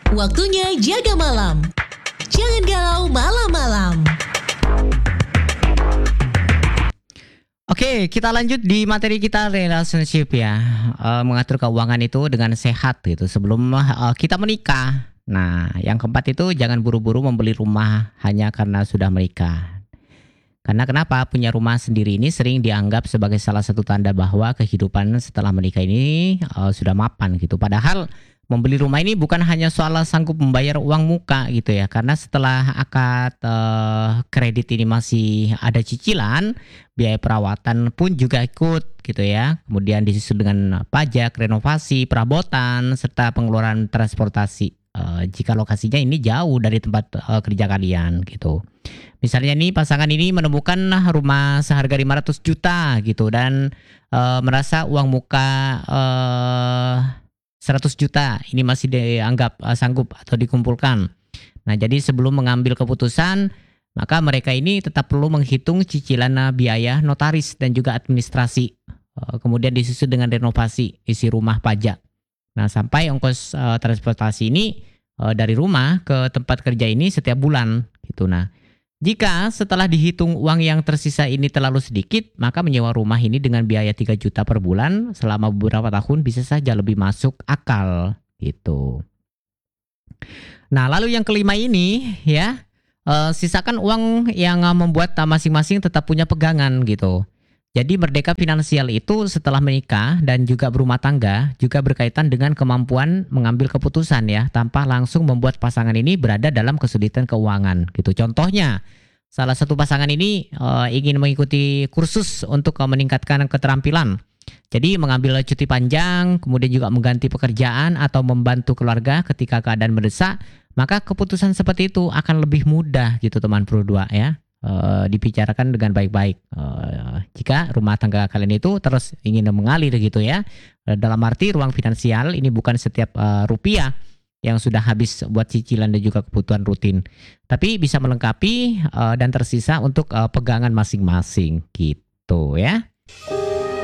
Waktunya jaga malam. Jangan galau malam-malam. Oke, kita lanjut di materi kita relationship ya. Mengatur keuangan itu dengan sehat gitu sebelum kita menikah. Nah, yang keempat itu jangan buru-buru membeli rumah hanya karena sudah menikah. Karena kenapa? Punya rumah sendiri ini sering dianggap sebagai salah satu tanda bahwa kehidupan setelah menikah ini sudah mapan gitu. Padahal membeli rumah ini bukan hanya soal sanggup membayar uang muka gitu ya. Karena setelah akad kredit ini masih ada cicilan, biaya perawatan pun juga ikut gitu ya. Kemudian disusul dengan pajak, renovasi, perabotan, serta pengeluaran transportasi. Jika lokasinya ini jauh dari tempat kerja kalian gitu. Misalnya nih pasangan ini menemukan rumah seharga 500 juta gitu dan merasa uang muka 100 juta ini masih dianggap sanggup atau dikumpulkan. Nah, jadi sebelum mengambil keputusan, maka mereka ini tetap perlu menghitung cicilan biaya notaris dan juga administrasi. Kemudian disusul dengan renovasi, isi rumah, pajak. Nah, sampai ongkos transportasi ini dari rumah ke tempat kerja ini setiap bulan gitu. Nah, jika setelah dihitung uang yang tersisa ini terlalu sedikit, maka menyewa rumah ini dengan biaya 3 juta per bulan selama beberapa tahun bisa saja lebih masuk akal gitu. Nah, lalu yang kelima ini ya, sisakan uang yang membuat masing-masing tetap punya pegangan gitu. Jadi merdeka finansial itu setelah menikah dan juga berumah tangga juga berkaitan dengan kemampuan mengambil keputusan ya tanpa langsung membuat pasangan ini berada dalam kesulitan keuangan gitu. Contohnya salah satu pasangan ini ingin mengikuti kursus untuk meningkatkan keterampilan. Jadi mengambil cuti panjang, kemudian juga mengganti pekerjaan atau membantu keluarga ketika keadaan mendesak, maka keputusan seperti itu akan lebih mudah gitu teman Pro 2 ya. Dibicarakan dengan baik-baik. Jika rumah tangga kalian itu terus ingin mengalir gitu ya. Dalam arti ruang finansial ini bukan setiap rupiah yang sudah habis buat cicilan dan juga kebutuhan rutin. Tapi bisa melengkapi dan tersisa untuk pegangan masing-masing gitu ya.